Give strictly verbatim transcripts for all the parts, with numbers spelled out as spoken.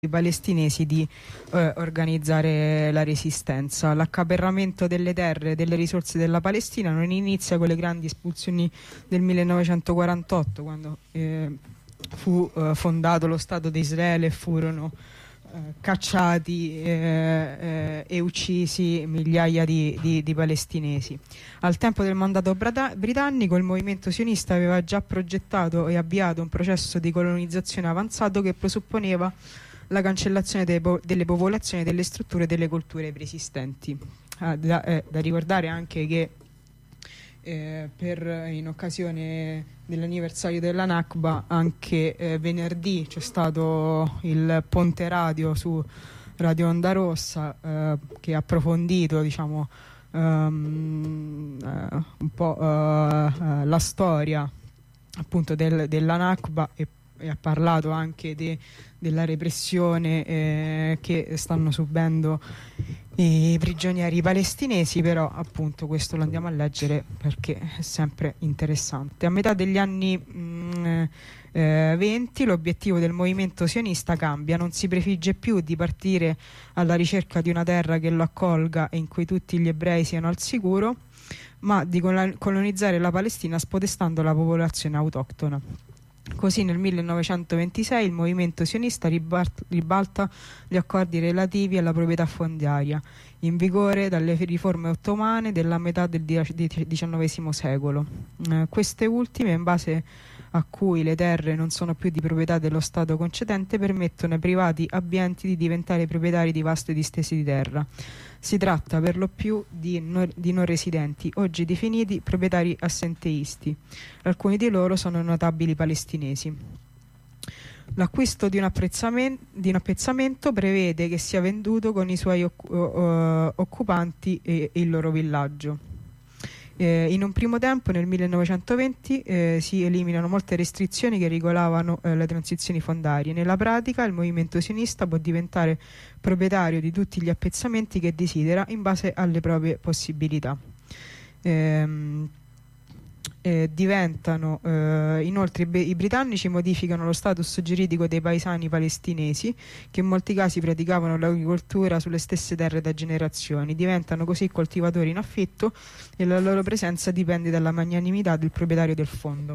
i palestinesi di eh, organizzare la resistenza. L'accaparramento delle terre e delle risorse della Palestina non inizia con le grandi espulsioni del millenovecentoquarantotto, quando eh, fu eh, fondato lo Stato di Israele e furono eh, cacciati eh, eh, e uccisi migliaia di, di, di palestinesi. Al tempo del mandato brata- britannico il movimento sionista aveva già progettato e avviato un processo di colonizzazione avanzato che presupponeva la cancellazione delle, po- delle popolazioni, delle strutture e delle culture preesistenti. Ah, da, eh, da ricordare anche che eh, per, in occasione dell'anniversario della Nakba anche eh, venerdì c'è stato il ponte radio su Radio Onda Rossa eh, che ha approfondito, diciamo, um, uh, un po' uh, uh, la storia appunto del, della Nakba e e ha parlato anche de, della repressione eh, che stanno subendo i prigionieri palestinesi, però appunto questo lo andiamo a leggere perché è sempre interessante. A metà degli anni mh, eh, venti l'obiettivo del movimento sionista cambia, non si prefigge più di partire alla ricerca di una terra che lo accolga e in cui tutti gli ebrei siano al sicuro, ma di colonizzare la Palestina spodestando la popolazione autoctona. Così nel millenovecentoventisei il movimento sionista ribalta gli accordi relativi alla proprietà fondiaria, in vigore dalle riforme ottomane della metà del diciannovesimo secolo. Eh, queste ultime, in base a cui le terre non sono più di proprietà dello Stato concedente, permettono ai privati abbienti di diventare proprietari di vaste distese di terra. Si tratta per lo più di non, di non residenti, oggi definiti proprietari assenteisti. Alcuni di loro sono notabili palestinesi. L'acquisto di un, apprezzamento, di un appezzamento prevede che sia venduto con i suoi occu- uh, occupanti e, e il loro villaggio. Eh, in un primo tempo, nel millenovecentoventi, eh, si eliminano molte restrizioni che regolavano eh, le transizioni fondiarie. Nella pratica il movimento sionista può diventare proprietario di tutti gli appezzamenti che desidera in base alle proprie possibilità. Ehm, eh, diventano eh, inoltre i, i britannici modificano lo status giuridico dei paesani palestinesi, che in molti casi praticavano l'agricoltura sulle stesse terre da generazioni, diventano così coltivatori in affitto e la loro presenza dipende dalla magnanimità del proprietario del fondo.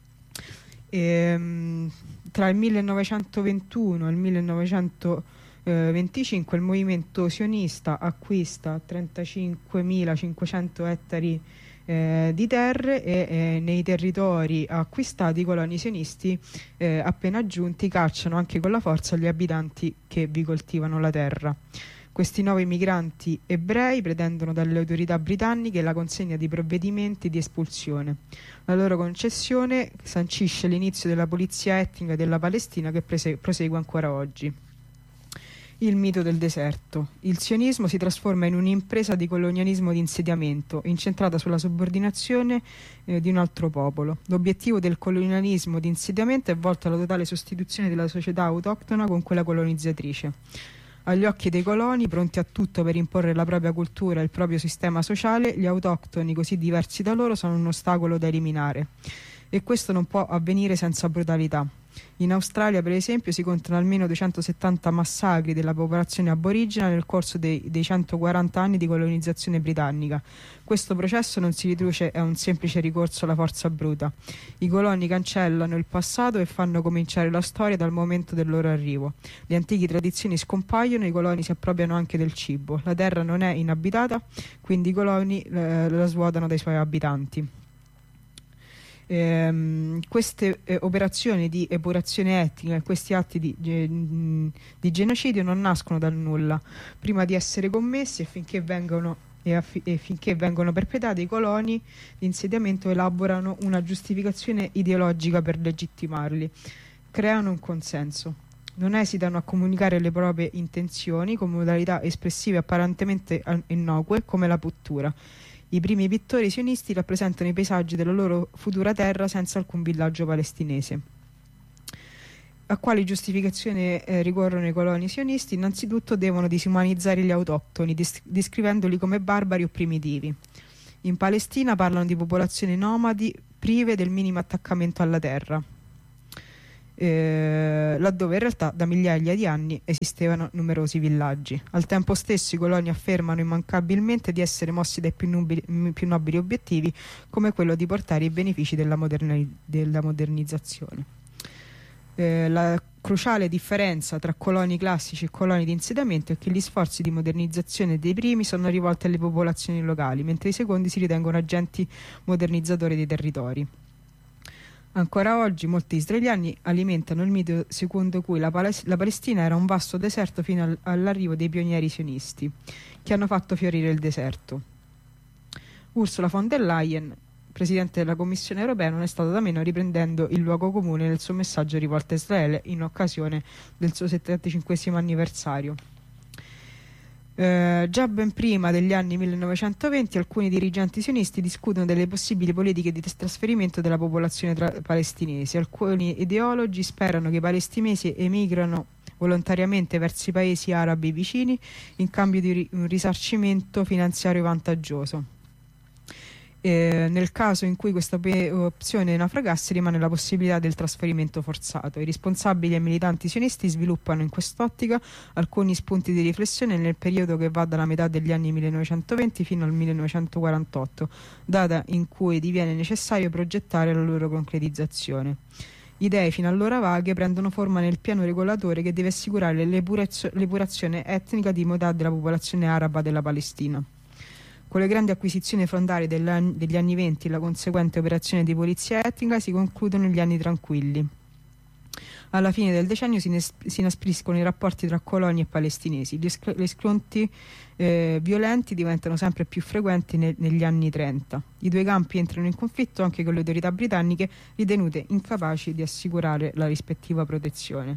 Ehm, tra il millenovecentoventuno e il millenovecentoventicinque il movimento sionista acquista trentacinquemilacinquecento ettari Eh, di terre e eh, nei territori acquistati i coloni sionisti eh, appena giunti cacciano anche con la forza gli abitanti che vi coltivano la terra. Questi nuovi migranti ebrei pretendono dalle autorità britanniche la consegna di provvedimenti di espulsione. La loro concessione sancisce l'inizio della polizia etnica della Palestina che prese- prosegue ancora oggi. Il mito del deserto. Il sionismo si trasforma in un'impresa di colonialismo di insediamento, incentrata sulla subordinazione eh, di un altro popolo. L'obiettivo del colonialismo di insediamento è volto alla totale sostituzione della società autoctona con quella colonizzatrice. Agli occhi dei coloni, pronti a tutto per imporre la propria cultura e il proprio sistema sociale, gli autoctoni, così diversi da loro, sono un ostacolo da eliminare. E questo non può avvenire senza brutalità. In Australia, per esempio, si contano almeno duecentosettanta massacri della popolazione aborigena nel corso dei, dei centoquaranta anni di colonizzazione britannica. Questo processo non si riduce a un semplice ricorso alla forza bruta. I coloni cancellano il passato e fanno cominciare la storia dal momento del loro arrivo. Le antiche tradizioni scompaiono, i coloni si appropriano anche del cibo. La terra non è inabitata, quindi i coloni eh, la svuotano dai suoi abitanti. Eh, queste eh, operazioni di epurazione etnica e questi atti di, di, di genocidio non nascono dal nulla. Prima di essere commessi e finché vengono, e affi- e finché vengono perpetrati, i coloni di insediamento elaborano una giustificazione ideologica per legittimarli, creano un consenso. Non esitano a comunicare le proprie intenzioni con modalità espressive apparentemente innocue come la pittura. I primi pittori sionisti rappresentano i paesaggi della loro futura terra senza alcun villaggio palestinese. A quali giustificazioni eh, ricorrono i coloni sionisti? Innanzitutto devono disumanizzare gli autoctoni, dis- descrivendoli come barbari o primitivi. In Palestina parlano di popolazioni nomadi prive del minimo attaccamento alla terra. eh, laddove in realtà da migliaia di anni esistevano numerosi villaggi. Al tempo stesso i coloni affermano immancabilmente di essere mossi dai più, nubili, più nobili obiettivi, come quello di portare i benefici della, moderni, della modernizzazione. Eh, la cruciale differenza tra coloni classici e coloni di insediamento è che gli sforzi di modernizzazione dei primi sono rivolti alle popolazioni locali, mentre i secondi si ritengono agenti modernizzatori dei territori. Ancora oggi molti israeliani alimentano il mito secondo cui la, Pales- la Palestina era un vasto deserto fino al- all'arrivo dei pionieri sionisti, che hanno fatto fiorire il deserto. Ursula von der Leyen, Presidente della Commissione europea, non è stata da meno, riprendendo il luogo comune nel suo messaggio rivolto a Israele in occasione del suo settantacinquesimo anniversario. Eh, già ben prima degli anni millenovecentoventi alcuni dirigenti sionisti discutono delle possibili politiche di trasferimento della popolazione tra- palestinese. Alcuni ideologi sperano che i palestinesi emigrano volontariamente verso i paesi arabi vicini in cambio di ri- un risarcimento finanziario vantaggioso. Eh, nel caso in cui questa pe- opzione naufragasse rimane la possibilità del trasferimento forzato. I responsabili e militanti sionisti sviluppano in quest'ottica alcuni spunti di riflessione nel periodo che va dalla metà degli anni millenovecentoventi fino al millenovecentoquarantotto, data in cui diviene necessario progettare la loro concretizzazione. Idee fino allora vaghe prendono forma nel piano regolatore che deve assicurare l'epurazio- l'epurazione etnica di metà della popolazione araba della Palestina. Con le grandi acquisizioni frontali degli anni venti e la conseguente operazione di polizia etnica si concludono gli anni tranquilli. Alla fine del decennio si, ines- si inaspriscono i rapporti tra coloni e palestinesi. Gli, sc- gli scontri eh, violenti diventano sempre più frequenti ne- negli anni trenta. I due campi entrano in conflitto anche con le autorità britanniche, ritenute incapaci di assicurare la rispettiva protezione.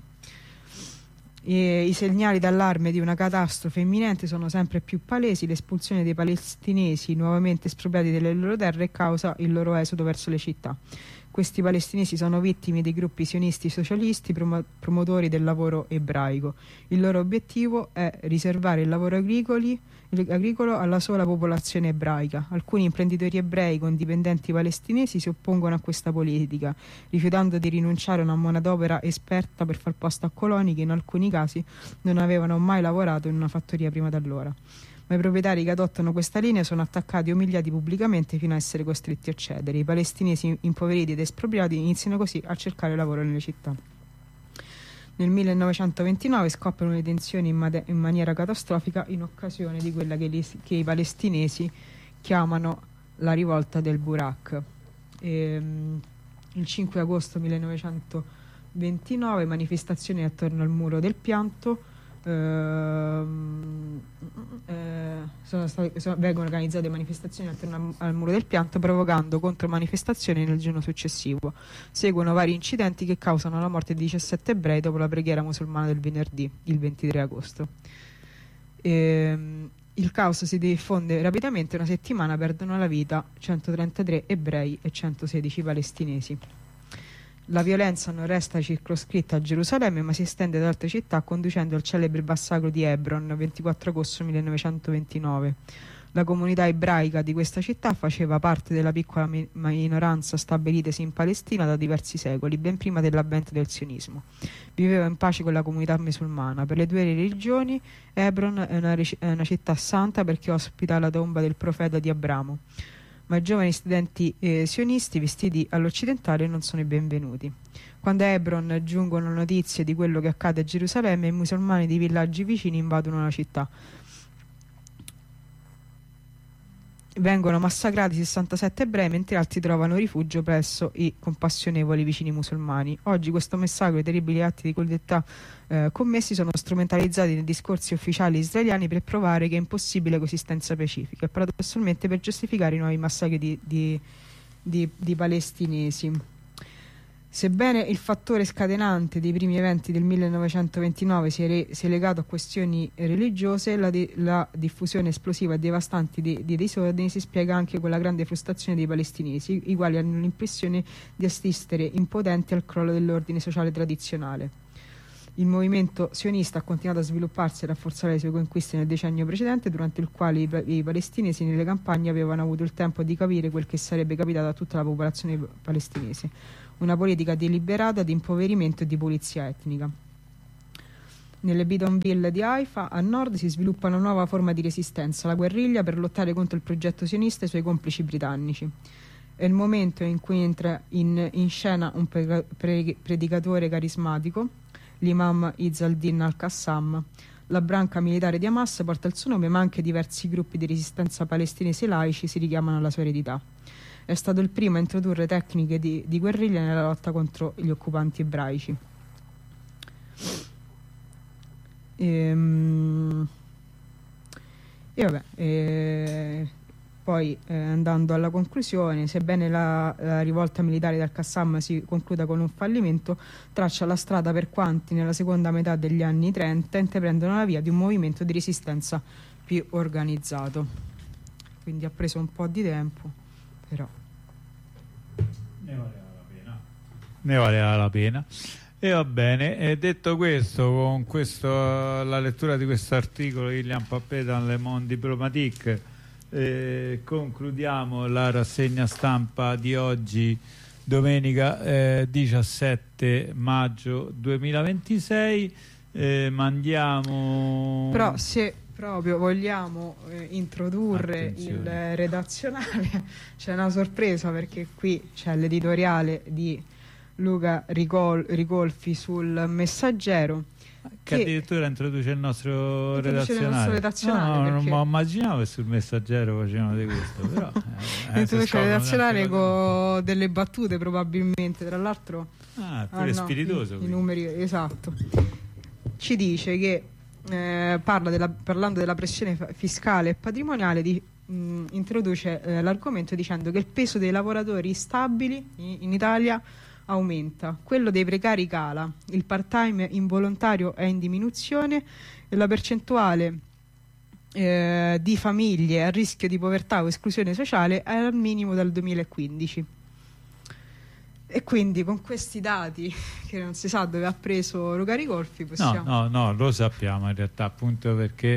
E i segnali d'allarme di una catastrofe imminente sono sempre più palesi. L'espulsione dei palestinesi nuovamente espropriati delle loro terre causa il loro esodo verso le città. Questi palestinesi sono vittime dei gruppi sionisti socialisti promo- promotori del lavoro ebraico. Il loro obiettivo è riservare il lavoro agricoli, il- agricolo alla sola popolazione ebraica. Alcuni imprenditori ebrei con dipendenti palestinesi si oppongono a questa politica, rifiutando di rinunciare a una manodopera esperta per far posto a coloni che in alcuni casi non avevano mai lavorato in una fattoria prima da allora. Ma i proprietari che adottano questa linea sono attaccati e umiliati pubblicamente fino a essere costretti a cedere. I palestinesi impoveriti ed espropriati iniziano così a cercare lavoro nelle città. Nel millenovecentoventinove scoppiano le tensioni in, made- in maniera catastrofica in occasione di quella che, li- che i palestinesi chiamano la rivolta del Burak. Ehm, il cinque agosto millenovecentoventinove manifestazioni attorno al muro del pianto. Uh, eh, sono state, sono, vengono organizzate manifestazioni attorno al, al muro del pianto, provocando contromanifestazioni nel giorno successivo. Seguono vari incidenti che causano la morte di diciassette ebrei dopo la preghiera musulmana del venerdì, il ventitré agosto. E, il caos si diffonde rapidamente. Una settimana perdono la vita centotrentatré ebrei e centosedici palestinesi. La violenza non resta circoscritta a Gerusalemme, ma si estende ad altre città, conducendo al celebre massacro di Hebron, ventiquattro agosto millenovecentoventinove. La comunità ebraica di questa città faceva parte della piccola mi- minoranza stabilitasi in Palestina da diversi secoli, ben prima dell'avvento del sionismo. Viveva in pace con la comunità musulmana. Per le due religioni, Hebron è una, ric- è una città santa perché ospita la tomba del profeta di Abramo. Ma i giovani studenti eh, sionisti vestiti all'occidentale non sono i benvenuti. Quando a Hebron giungono notizie di quello che accade a Gerusalemme, i musulmani di villaggi vicini invadono la città. Vengono massacrati sessantasette ebrei, mentre altri trovano rifugio presso i compassionevoli vicini musulmani. Oggi questo massacro e i terribili atti di crudeltà eh, commessi sono strumentalizzati nei discorsi ufficiali israeliani per provare che è impossibile coesistenza pacifica e paradossalmente per giustificare i nuovi massacri di, di, di, di palestinesi. Sebbene il fattore scatenante dei primi eventi del millenovecentoventinove sia, re, sia legato a questioni religiose, la, di, la diffusione esplosiva e devastante di, di disordini si spiega anche con la grande frustrazione dei palestinesi, i quali hanno l'impressione di assistere impotenti al crollo dell'ordine sociale tradizionale. Il movimento sionista ha continuato a svilupparsi e rafforzare le sue conquiste nel decennio precedente, durante il quale i, i palestinesi nelle campagne avevano avuto il tempo di capire quel che sarebbe capitato a tutta la popolazione palestinese. una politica deliberata di impoverimento e di pulizia etnica. Nelle Bidonville di Haifa, a nord, si sviluppa una nuova forma di resistenza, la guerriglia per lottare contro il progetto sionista e i suoi complici britannici. È il momento in cui entra in, in scena un pre, pre, predicatore carismatico, l'imam Izz-al-Din al-Qassam. La branca militare di Hamas porta il suo nome, ma anche diversi gruppi di resistenza palestinesi laici si richiamano alla sua eredità. È stato il primo a introdurre tecniche di, di guerriglia nella lotta contro gli occupanti ebraici. E, e vabbè, e poi eh, andando alla conclusione, sebbene la, la rivolta militare del Qassam si concluda con un fallimento, traccia la strada per quanti nella seconda metà degli anni trenta intraprendono la via di un movimento di resistenza più organizzato. Quindi ha preso un po' di tempo, però ne valeva la pena. Ne valeva la pena. E va bene, e detto questo, con questo, la lettura di questo articolo di Ilian Pappetta nel Le Monde Diplomatique, eh, concludiamo la rassegna stampa di oggi, domenica eh, diciassette maggio duemilaventisei. Eh, mandiamo... Però se proprio vogliamo eh, introdurre Attenzione. il redazionale, c'è una sorpresa, perché qui c'è l'editoriale di Luca Ricol- Ricolfi sul Messaggero, che, che addirittura introduce il nostro introduce redazionale, il nostro redazionale, no, no, perché... non mi immaginavo che sul Messaggero facevano di questo, però eh, introduce il redazionale con delle battute probabilmente, tra l'altro ah, pure ah, no, spiritoso, i, i numeri, esatto. Ci dice che eh, parla della, parlando della pressione fiscale e patrimoniale, di, mh, introduce eh, l'argomento dicendo che il peso dei lavoratori stabili in, in Italia aumenta, quello dei precari cala, il part-time involontario è in diminuzione e la percentuale eh, di famiglie a rischio di povertà o esclusione sociale è al minimo dal duemilaquindici. E quindi con questi dati, che non si sa dove ha preso Luca Ricolfi, possiamo... no, no, no, lo sappiamo in realtà, appunto perché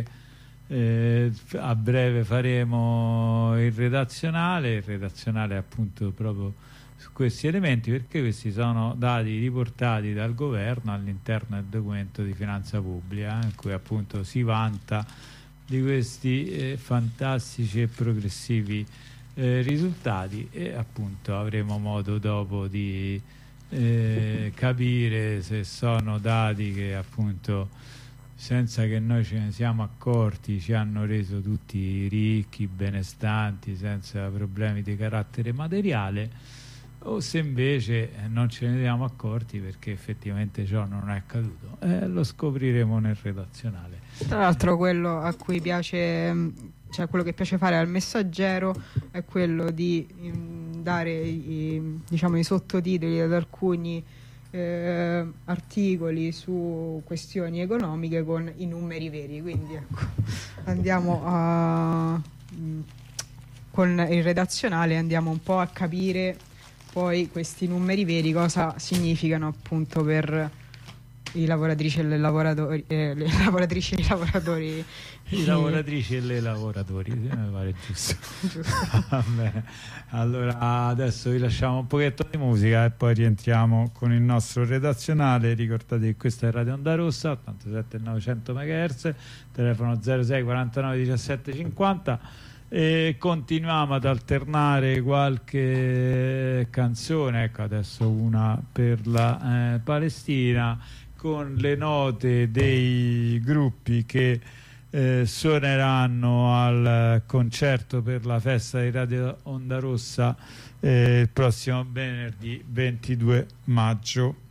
eh, a breve faremo il redazionale, il redazionale appunto proprio su questi elementi, perché questi sono dati riportati dal governo all'interno del documento di finanza pubblica, in cui appunto si vanta di questi eh, fantastici e progressivi eh, risultati, e appunto avremo modo dopo di eh, capire se sono dati che appunto, senza che noi ce ne siamo accorti, ci hanno reso tutti ricchi, benestanti, senza problemi di carattere materiale, o se invece non ce ne siamo accorti perché effettivamente ciò non è accaduto. Eh, lo scopriremo nel redazionale. Tra l'altro quello a cui piace, cioè quello che piace fare al Messaggero è quello di um, dare i, diciamo, i sottotitoli ad alcuni eh, articoli su questioni economiche con i numeri veri, quindi ecco, andiamo a mh, con il redazionale andiamo un po' a capire poi questi numeri veri cosa significano appunto per i lavoratrici e le lavoratori, eh, le lavoratrici e i lavoratori, i lavoratrici e le lavoratori, mi pare giusto. giusto. Va bene. Allora adesso vi lasciamo un pochetto di musica e poi rientriamo con il nostro redazionale. Ricordate che questa è Radio Onda Rossa, ottantasette e novecento megahertz, telefono zero sei quarantanove diciassette cinquanta. E continuiamo ad alternare qualche canzone, ecco adesso una per la eh, Palestina, con le note dei gruppi che eh, suoneranno al concerto per la festa di Radio Onda Rossa eh, il prossimo venerdì ventidue maggio.